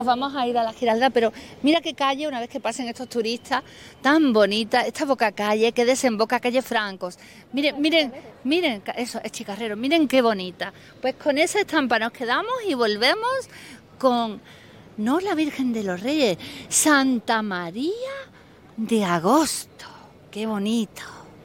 Vamos a ir a la Giralda, pero mira qué calle, una vez que pasen estos turistas, tan bonita, esta boca calle que desemboca a calle Francos. Miren, eso es Chicarrero, miren qué bonita. Pues con esa estampa nos quedamos y volvemos con, no la Virgen de los Reyes, Santa María de Agosto. Qué bonito.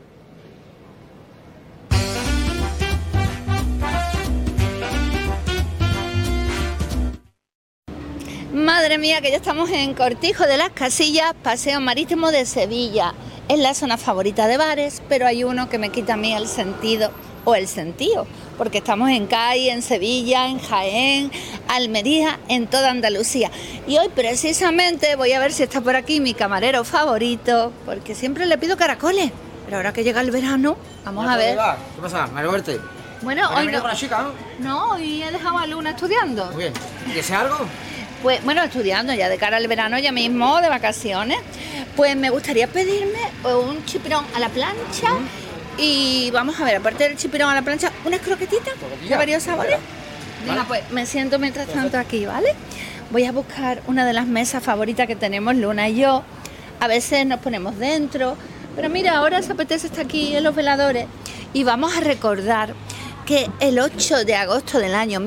Madre mía, que ya estamos en Cortijo de las Casillas, Paseo Marítimo de Sevilla. Es la zona favorita de bares, pero hay uno que me quita a mí el sentido, porque estamos en CAI, en Sevilla, en Jaén, Almería, en toda Andalucía. Y hoy precisamente voy a ver si está por aquí mi camarero favorito, porque siempre le pido caracoles, pero ahora que llega el verano, vamos a ver. ¿Qué pasa? ¿Me verte? Bueno, hoy no. Con la chica, ¿no? No, hoy he dejado a Luna estudiando. Muy bien. ¿Y ese algo? Pues bueno, estudiando ya de cara al verano, ya mismo, de vacaciones. Pues me gustaría pedirme un chipirón a la plancha y vamos a ver, aparte del chipirón a la plancha, unas croquetitas de varios sabores. Venga, pues me siento mientras tanto aquí, ¿vale? Voy a buscar una de las mesas favoritas que tenemos Luna y yo. A veces nos ponemos dentro, pero mira, ahora se apetece estar aquí en los veladores y vamos a recordar que el 8 de agosto del año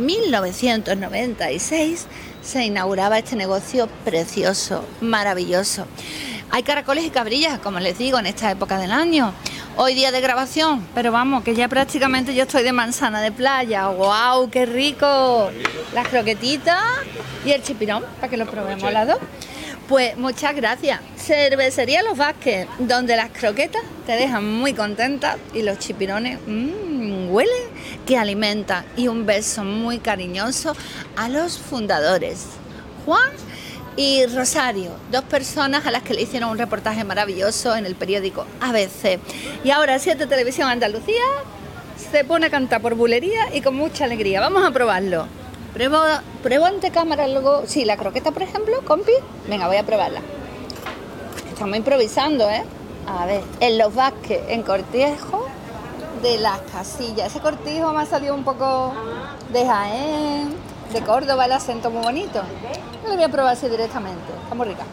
1996 se inauguraba este negocio precioso, maravilloso. Hay caracoles y cabrillas, como les digo, en esta época del año. Hoy día de grabación, pero vamos, que ya prácticamente yo estoy de manzana de playa. ¡Guau, qué rico! Las croquetitas y el chipirón, para que lo probemos las dos. Pues muchas gracias. Cervecería Los Vázquez, donde las croquetas te dejan muy contenta y los chipirones huelen que alimentan. Y un beso muy cariñoso a los fundadores, Juan y Rosario, dos personas a las que le hicieron un reportaje maravilloso en el periódico ABC. Y ahora 7 Televisión Andalucía se pone a cantar por bulería y con mucha alegría. Vamos a probarlo. Pruebo ante cámara luego. Sí, la croqueta, por ejemplo, compi. Venga, voy a probarla. Estamos improvisando, ¿eh? A ver, en Los Vázquez, en Cortijo de las Casillas. Ese Cortijo me ha salido un poco de Jaén, de Córdoba, el acento muy bonito. Lo voy a probar así directamente. Está muy rica.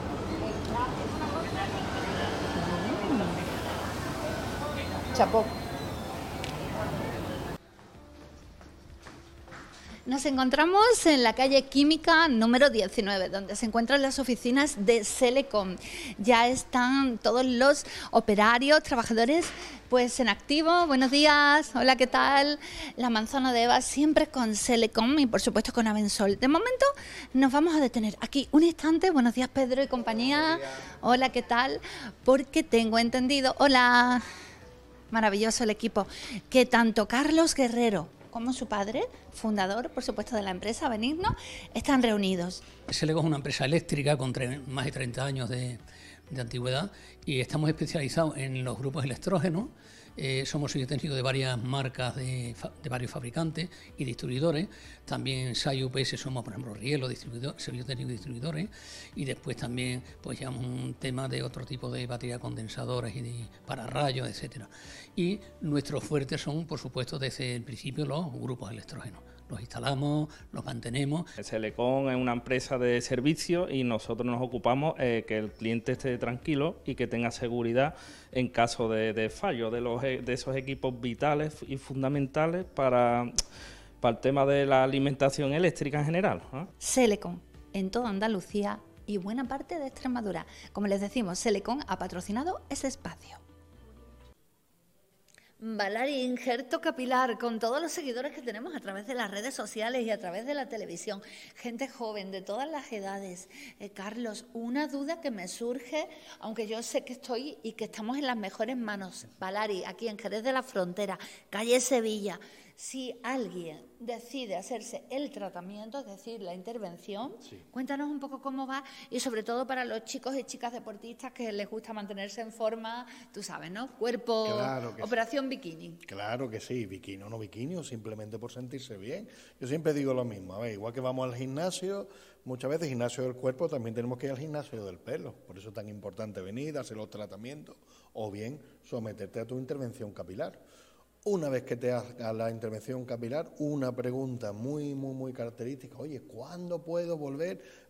Chapó. Nos encontramos en la calle Química número 19, donde se encuentran las oficinas de Selecom. Ya están todos los operarios, trabajadores, pues en activo. Buenos días, hola, ¿qué tal? La manzana de Eva siempre con Selecom y por supuesto con Avensol. De momento nos vamos a detener aquí un instante. Buenos días, Pedro y compañía. Hola, ¿qué tal? Porque tengo entendido, hola, maravilloso el equipo, que tanto Carlos Guerrero como su padre, fundador, por supuesto, de la empresa Benigno, están reunidos. Selecom es una empresa eléctrica con más de 30 años de antigüedad y estamos especializados en los grupos electrógenos. Somos socio técnico de varias marcas de varios fabricantes y distribuidores. También SAI UPS somos, por ejemplo, Rielo, servicio técnico y distribuidores. Y después también pues llevamos un tema de otro tipo de baterías condensadoras y de pararrayos, etcétera. Y nuestros fuertes son, por supuesto, desde el principio los grupos electrógenos. Los instalamos, los mantenemos. Selecom es una empresa de servicio y nosotros nos ocupamos que el cliente esté tranquilo y que tenga seguridad en caso de fallo de esos equipos vitales y fundamentales para el tema de la alimentación eléctrica en general, ¿no? Selecom, en toda Andalucía y buena parte de Extremadura. Como les decimos, Selecom ha patrocinado ese espacio. Valari Injerto Capilar, con todos los seguidores que tenemos a través de las redes sociales y a través de la televisión, gente joven de todas las edades. Carlos, una duda que me surge, aunque yo sé que estoy y que estamos en las mejores manos. Valari, aquí en Jerez de la Frontera, calle Sevilla. Si alguien decide hacerse el tratamiento, es decir, la intervención, sí, cuéntanos un poco cómo va y sobre todo para los chicos y chicas deportistas que les gusta mantenerse en forma, tú sabes, ¿no? Cuerpo, claro operación sí. Bikini. Claro que sí, bikini o no bikini, o simplemente por sentirse bien. Yo siempre digo lo mismo, a ver, igual que vamos al gimnasio, muchas veces gimnasio del cuerpo, también tenemos que ir al gimnasio del pelo. Por eso es tan importante venir, hacer los tratamientos o bien someterte a tu intervención capilar. Una vez que te hagas la intervención capilar, una pregunta muy característica, oye, ¿cuándo puedo volver